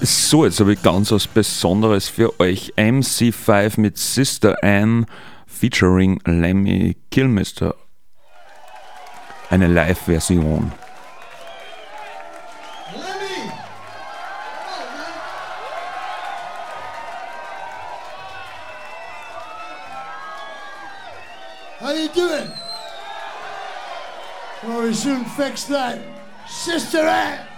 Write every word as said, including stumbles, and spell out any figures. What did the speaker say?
So, jetzt habe ich ganz was Besonderes für euch. M C fünf mit Sister Anne featuring Lemmy Kilmister. Eine Live-Version. Lemmy! How you doing? Well, we soon fix that. Sister Anne!